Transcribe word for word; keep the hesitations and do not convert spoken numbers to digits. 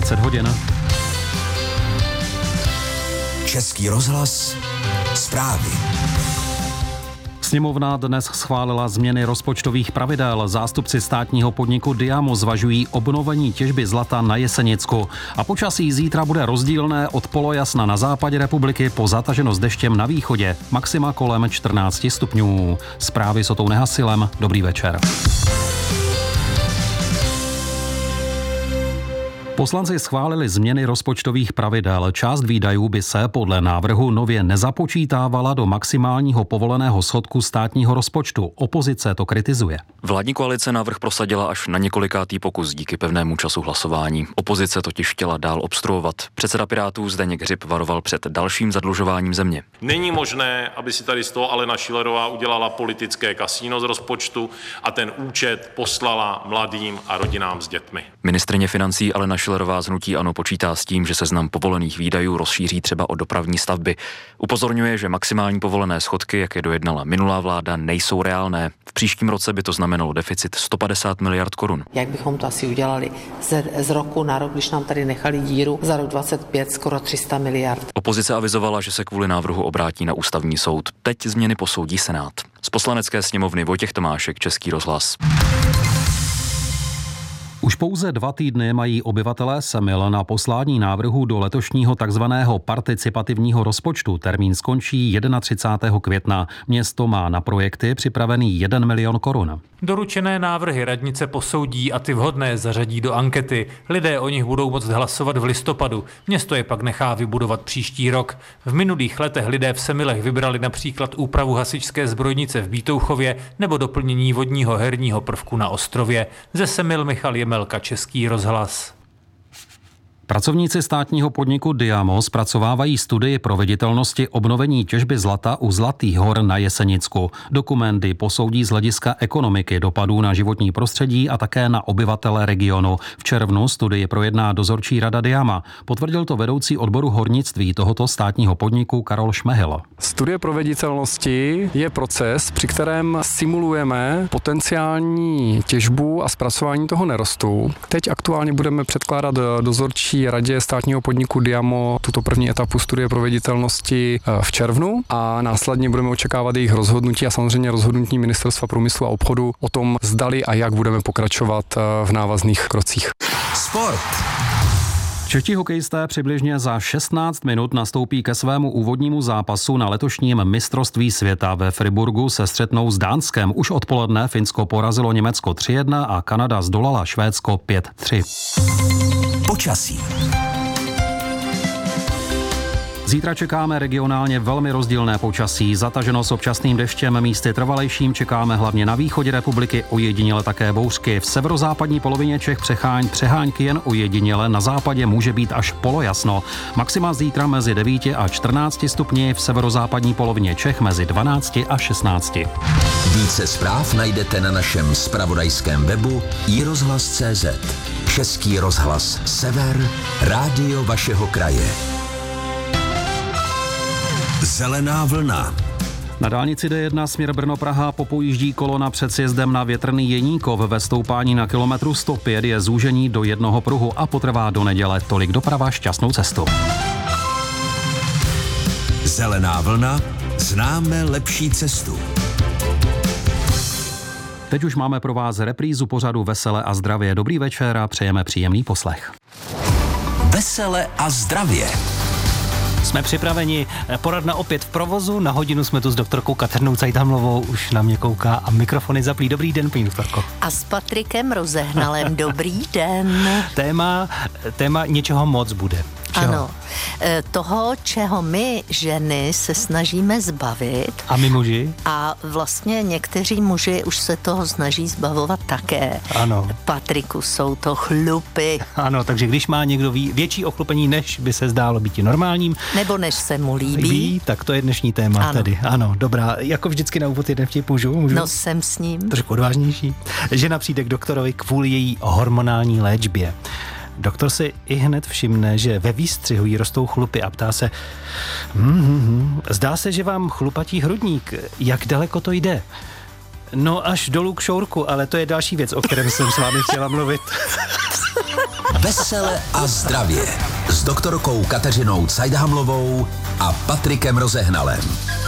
dvacet hodin. Český rozhlas, zprávy. Sněmovna dnes schválila změny rozpočtových pravidel. Zástupci státního podniku Diamo zvažují obnovení těžby zlata na Jesenicku. A počasí zítra bude rozdílné od polojasna na západě republiky po zataženost deštěm na východě. Maxima kolem čtrnáct stupňů. Zprávy s Otou Nehasilem. Dobrý večer. Poslanci schválili změny rozpočtových pravidel. Část výdajů by se podle návrhu nově nezapočítávala do maximálního povoleného schodku státního rozpočtu. Opozice to kritizuje. Vládní koalice návrh prosadila až na několikátý pokus díky pevnému času hlasování. Opozice totiž chtěla dál obstruovat. Předseda Pirátů Zdeněk Hřib varoval před dalším zadlužováním země. Není možné, aby si tady z toho Alena Schillerová udělala politické kasíno z rozpočtu a ten účet poslala mladým a rodinám s dětmi. Ministryně financí Alena Schillerová z hnutí ANO počítá s tím, že seznam povolených výdajů rozšíří třeba o dopravní stavby. Upozorňuje, že maximální povolené schodky, jak je dojednala minulá vláda, nejsou reálné. V příštím roce by to znamenalo deficit sto padesát miliard korun. Jak bychom to asi udělali z, z roku na rok, když nám tady nechali díru za rok dvacet pět skoro tři sta miliard. Opozice avizovala, že se kvůli návrhu obrátí na ústavní soud. Teď změny posoudí Senát. Z Poslanecké sněmovny Vojtěch Tomášek, Český rozhlas. Už pouze dva týdny mají obyvatelé Semil na poslání návrhu do letošního takzvaného participativního rozpočtu. Termín skončí třicátého prvního května. Město má na projekty připravený jeden milion korun. Doručené návrhy radnice posoudí a ty vhodné zařadí do ankety. Lidé o nich budou moct hlasovat v listopadu. Město je pak nechá vybudovat příští rok. V minulých letech lidé v Semilech vybrali například úpravu hasičské zbrojnice v Bítouchově nebo doplnění vodního herního prvku na ostrově. Ze Semil Michal Jemelka, Český rozhlas. Pracovníci státního podniku Diamo zpracovávají studii proveditelnosti obnovení těžby zlata u Zlatých hor na Jesenicku. Dokumenty posoudí z hlediska ekonomiky, dopadů na životní prostředí a také na obyvatele regionu. V červnu studii projedná dozorčí rada Diama. Potvrdil to vedoucí odboru hornictví tohoto státního podniku Karol Šmehyl. Studie proveditelnosti je proces, při kterém simulujeme potenciální těžbu a zpracování toho nerostu. Teď aktuálně budeme předkládat dozorčí radě státního podniku Diamo tuto první etapu studie proveditelnosti v červnu a následně budeme očekávat jejich rozhodnutí a samozřejmě rozhodnutí Ministerstva průmyslu a obchodu o tom, zdali a jak budeme pokračovat v návazných krocích. Sport. Čeští hokejisté přibližně za šestnáct minut nastoupí ke svému úvodnímu zápasu na letošním mistrovství světa. Ve Friburgu se střetnou s Dánskem. Už odpoledne Finsko porazilo Německo tři jedna a Kanada zdolala Švédsko pět tři. Počasí. Zítra čekáme regionálně velmi rozdílné počasí. Zataženo s občasným deštěm, místy trvalejším čekáme hlavně na východě republiky, ojediněle také bouřky. V severozápadní polovině Čech přecháň, přehánky jen ojediněle, na západě může být až polojasno. Maxima zítra mezi devíti a čtrnácti stupni, v severozápadní polovině Čech mezi dvanácti a šestnácti. Více zpráv najdete na našem zpravodajském webu i rozhlas tečka cé zet. Český rozhlas Sever, rádio vašeho kraje. Zelená vlna. Na dálnici D jedna směr Brno-Praha popojíždí kolona před sjezdem na Větrný Jeníkov. Ve stoupání na kilometru sto pět je zúžení do jednoho pruhu a potrvá do neděle. Tolik doprava, šťastnou cestu. Zelená vlna, známe lepší cestu. Teď už máme pro vás reprízu pořadu Vesele a zdravě. Dobrý večer a přejeme příjemný poslech. Vesele a zdravě. Jsme připraveni, poradna opět v provozu, na hodinu jsme tu s doktorkou Kateřinou Cajtamlovou, už na mě kouká a mikrofony zaplí. Dobrý den, paní doktorko. A s Patrikem Rozehnalem, dobrý den. Téma, téma něčeho moc bude. Čeho? Ano, toho, čeho my ženy se snažíme zbavit. A my muži? A vlastně někteří muži už se toho snaží zbavovat také. Ano. Patriku, jsou to chlupy. Ano, takže když má někdo větší ochlupení, než by se zdálo být normálním. Nebo než se mu líbí. líbí tak to je dnešní téma ano. Tedy. Ano, dobrá. Jako vždycky na úvod jeden vtip můžu? můžu? No jsem s ním. Trošku odvážnější. Žena přijde k doktorovi kvůli její hormonální léčbě. Doktor si i hned všimne, že ve výstřihu jí rostou chlupy a ptá se mm-hmm, zdá se, že vám chlupatí hrudník, jak daleko to jde? No až dolů k šourku, ale to je další věc, o kterém jsem s vámi chtěla mluvit. Vesele a zdravě s doktorkou Kateřinou Cajdhamlovou a Patrikem Rozehnalem.